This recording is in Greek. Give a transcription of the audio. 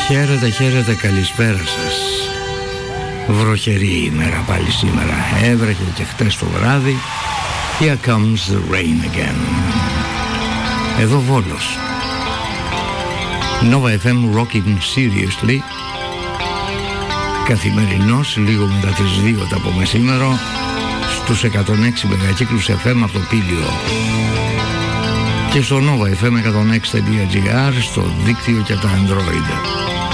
Χαίρετε, χαίρετε, καλησπέρα σας. Βροχερή ημέρα πάλι σήμερα. Έβρεχε και χτες το βράδυ. Here comes the rain again. Εδώ Βόλος. Nova FM Rocking Seriously. Καθημερινός, λίγο μετά τις 2 το απομεσήμερο, στους 106 μεγακύκλους FM από το Πήλιο. Και στο Nova FM 106.gr, στο δίκτυο και τα Android.